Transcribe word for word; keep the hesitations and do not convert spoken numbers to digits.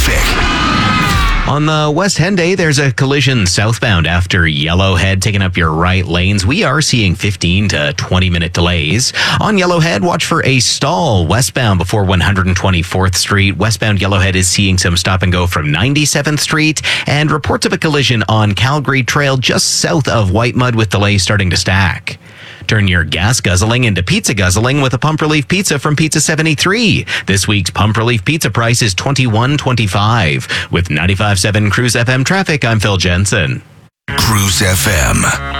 traffic. On the West Henday, there's a collision southbound after Yellowhead taking up your right lanes. We are seeing fifteen to twenty minute delays. On Yellowhead, watch for a stall westbound before one hundred twenty-fourth Street. Westbound Yellowhead is seeing some stop and go from ninety-seventh Street. And reports of a collision on Calgary Trail just south of White Mud with delays starting to stack. Turn your gas guzzling into pizza guzzling with a Pump Relief Pizza from Pizza seventy-three. This week's Pump Relief Pizza price is twenty-one twenty-five. With ninety-five point seven Cruise F M traffic, I'm Phil Jensen. Cruise F M.